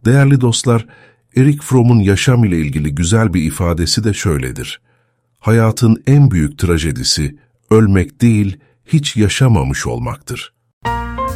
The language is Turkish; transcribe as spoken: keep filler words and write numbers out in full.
Değerli dostlar, Erich Fromm'un yaşam ile ilgili güzel bir ifadesi de şöyledir. Hayatın en büyük trajedisi ölmek değil, hiç yaşamamış olmaktır.